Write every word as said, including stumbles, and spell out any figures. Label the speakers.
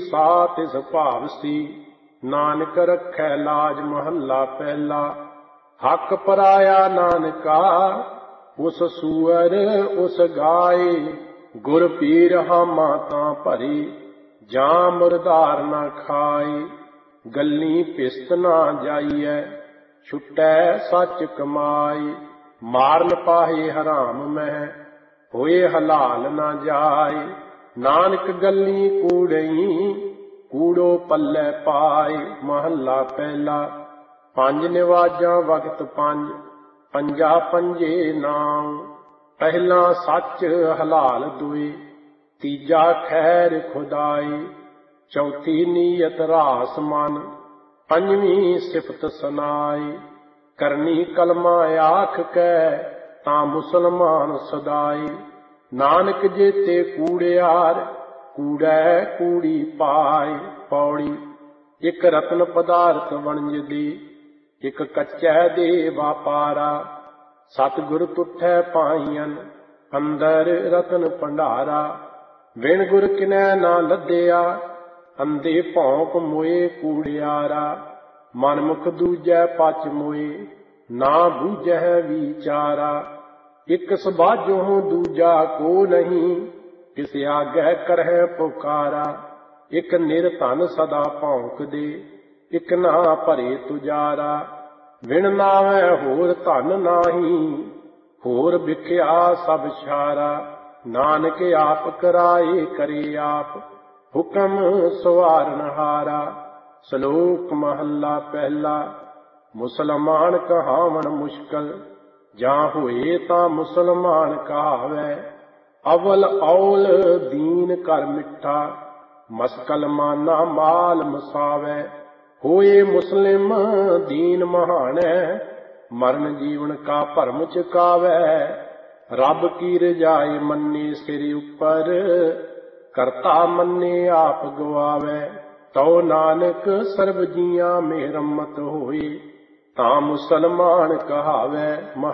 Speaker 1: सा तिस भावसी। नानक रखै लाज महला पहला। हक पराया नानका उस सूअर उस गाय। गुर पीर हामा तां भरी जां मुरदार ना खाए। गल्ली पिस्त ना जाइए छुटै सच कमाई। मारन पाहे हराम मह होए हलाल ना जाए। नानक गल्ली कूड़ई कूड़ो पल्ले पाए। महला पहला। पंज निवाजा वक्त पंज पंजा पंजे नाम। पहला सच हलाल दुई तीजा खैर खुदाई। चौथी नीयत रास मन पंजवीं सिफत सनाई। करनी कलमा आख कै तां मुसलमान सदाई। नानक जेते कूड़ियार कूड़ै कूड़ी पाए। पौड़ी। इक रतन पदार्थ वणज दी इक कच्चै दे वापारा। सतगुर तुठै पाईयन अंदर रतन भंडारा। बिन गुर किनै ना लद्या अंधे भौंक मोए कूड़ियारा। मनमुख दूजै पच मोए ना बूझै विचारा। इक सबाजों दूजा को नहीं किस आगै करहै पुकारा। इक निर्धन सदा भौंक दे इक ना भरे तुजारा। बिन नावै होर धन नाही होर बिख्या सब छारा। नानक आप कराए करे आप हुकम सवारन हारा। श्लोक महला पहला। मुसलमान कहावण मुश्किल जां होए तां मुसलमान कहावै। अवल औल दीन कर मिठा मस्कल माना माल मसावै। होए मुस्लिम दीन महानै मरण जीवन का भरम चुकावै। रब की रजाई मन्ने सिर उपर करता मन्ने आप गवावै। तो नानक सर्ब जियां मेहरमत होए तां मुसलमान कहावै।